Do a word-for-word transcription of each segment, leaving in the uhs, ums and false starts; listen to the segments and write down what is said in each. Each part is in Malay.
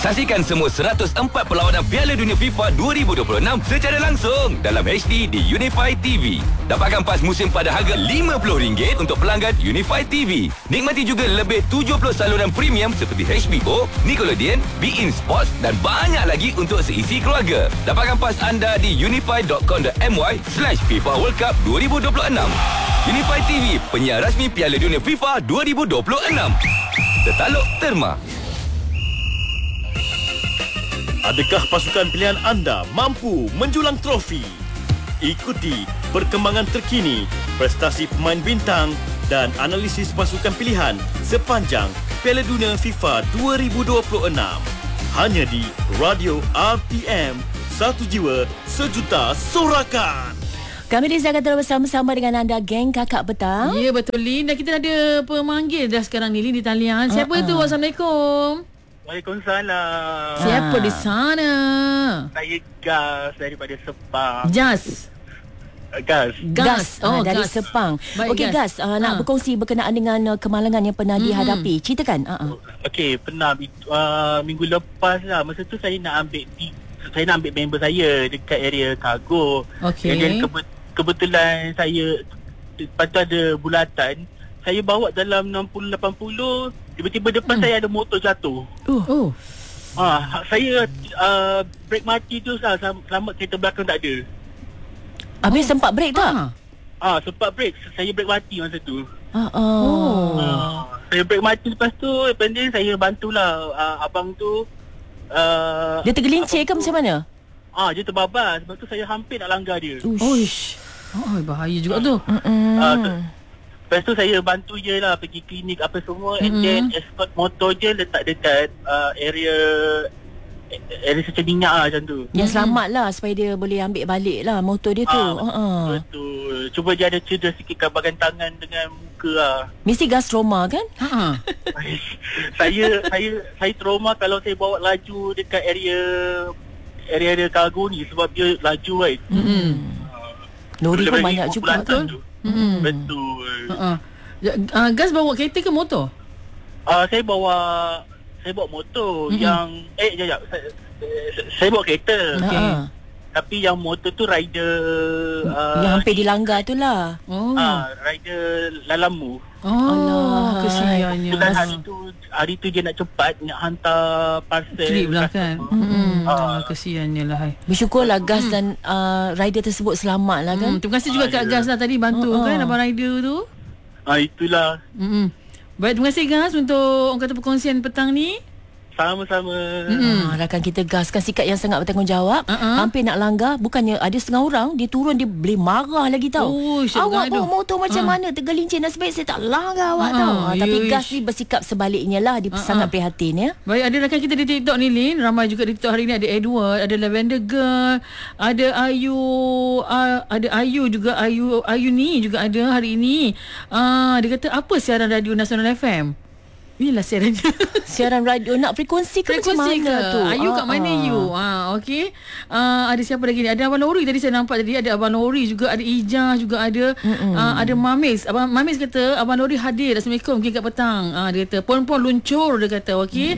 Saksikan semua seratus empat perlawanan Piala Dunia FIFA dua ribu dua puluh enam secara langsung dalam H D di Unify T V. Dapatkan pas musim pada harga lima puluh ringgit untuk pelanggan Unify T V. Nikmati juga lebih tujuh puluh saluran premium seperti H B O, Nickelodeon, Bein Sports dan banyak lagi untuk seisi keluarga. Dapatkan pas anda di unify dot com dot my slash FIFA World Cup dua ribu dua puluh enam. Unify T V, penyiar rasmi Piala Dunia FIFA dua ribu dua puluh enam. Tertaluk Terma. Adakah pasukan pilihan anda mampu menjulang trofi? Ikuti perkembangan terkini, prestasi pemain bintang dan analisis pasukan pilihan sepanjang Piala Dunia FIFA dua ribu dua puluh enam. Hanya di Radio R T M, satu jiwa, sejuta sorakan. Kami Liza akan terus bersama-sama dengan anda, geng Kakak Petang. Ya, betul, Lin. Dan kita ada pemanggil dah sekarang ni, Lin, di talian. Siapa uh-uh. tu? Assalamualaikum. Waalaikumsalam. Siapa ha. di sana? Saya Gas daripada Sepang. Jas. Gas. Gas, Oh, uh, dari Gas. Sepang. Okey, Gas, Gas, uh, ha. nak berkongsi berkenaan dengan uh, kemalangan yang pernah Mm-mm. dihadapi. Ceritakan. Uh-uh. Okey, pernah uh, minggu lepas lah. Masa tu saya nak ambil di, saya nak ambil member saya dekat area kargo. Okey. Dan kebe- kebetulan saya lepas tu ada bulatan. Saya bawa dalam enam puluh lapan puluh, tiba-tiba depan hmm. saya ada motor jatuh. Oh. oh. Ah, saya uh, brake mati tu lah, selamat kereta belakang tak ada. Habis sempat break tak? Ah. Ah, sempat break. Saya brake mati masa tu. Uh, oh. Oh. Uh, saya brake mati lepas tu, pendek saya bantulah uh, abang tu. Uh, Dia tergelincir ke macam mana? Ah, dia terbabas. Lepas tu saya hampir nak langgar dia. Oish. Oh, bahaya juga tu. Mm-mm. Uh, tu, lepas tu saya bantu je lah pergi klinik apa semua. Mm-hmm. And then escort motor je letak dekat uh, area area secah minyak lah macam tu. Yang selamat lah supaya dia boleh ambil balik lah motor dia tu. Ah, uh-uh. betul. Cuba dia ada cedera sikit kat bahagian tangan dengan muka lah. Mesti gas trauma kan? Ha. saya saya saya trauma kalau saya bawa laju dekat area area-area kargo ni sebab dia laju kan. Hmm. Lori pun Lebih banyak lagi juga bulatan tu. tu. Hmm. Betul. Ha. Uh, Gas bawa kereta ke motor? Ah, saya bawa saya bawa motor Mm-mm. yang eh jap jap saya, saya bawa kereta. Okey. Ha. Tapi yang motor tu rider uh, Yang hampir dilanggar tu lah. Oh. ah rider Lalamu. Oh, Alah. kesiannya. Dan hari tu hari tu dia nak cepat nak hantar parcel. Trip lah kan. Hmm. Ah, kesiannya lah. Hai. Bersyukurlah Gas dan uh, rider tersebut selamat lah kan. Hmm, terima kasih juga Kak Gas lah tadi bantu Uh-uh. kan abang rider tu. Ah, itulah. Hmm. Baik, terima kasih Gas untuk orang kata perkongsian petang ni. Sama-sama. Mm-mm. Ha, rakan kita Gas kan sikap yang sangat bertanggungjawab. Uh-uh. Hampir nak langgar. Bukannya ada setengah orang, dia turun dia boleh marah lagi tau. Oh, awak bawa gaduh. motor macam Uh. mana? Tergelincir, nasib baik saya tak langgar awak Uh-uh. tau. Ha, tapi Yuish. Gas ni bersikap sebaliknya lah. Dia Uh-uh. sangat prihatin ya. Baik, ada rakan kita di TikTok ni, Lin. Ramai juga di TikTok hari ni. Ada Edward, ada Lavender Girl, ada Ayu, uh, ada Ayu juga. Ayu Ayu ni juga ada hari ini. Uh, dia kata, apa siaran radio Nasional F M? Inilah siarannya. Siaran radio nak frekuensi ke macam Frekuensi mana ke? tu? Ayu kat Ah, mana ah. you? Ha, okey. Uh, ada siapa lagi ni? Ada Abang Lori tadi saya nampak tadi. Ada Abang Lori juga. Ada Ijah juga ada. Uh, ada Mamis. Abang Mamis kata, Abang Lori hadir. Assalamualaikum. Mungkin kat petang. Uh, dia kata, pon-pon luncur. Dia kata, okey.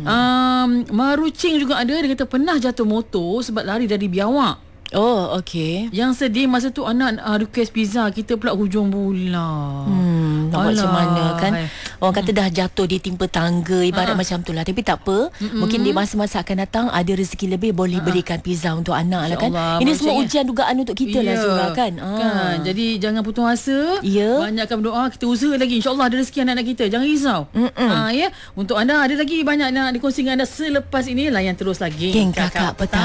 Um, Marucing juga ada. Dia kata, pernah jatuh motor sebab lari dari biawak. Oh, okey. Yang sedih masa tu anak uh, request pizza. Kita pula hujung bulan. Hmm, nak buat macam Alah, mana kan? hai. Orang kata dah jatuh di timpa tangga, ibarat Ah. macam tu lah. Tapi tak apa. Mm-mm. Mungkin di masa-masa akan datang ada rezeki lebih, boleh berikan pizza untuk anak lah kan. InsyaAllah, Ini semua maksudnya- ujian dugaan untuk kita lah Zura kan. Ah. Kan. Jadi jangan putus asa. Ya. Banyakkan berdoa. Kita usaha lagi. InsyaAllah ada rezeki anak-anak kita. Jangan risau. Ha, ya. Untuk anda ada lagi banyak nak dikongsi dengan anda selepas ini. Layan terus lagi Geng Kakak Petang.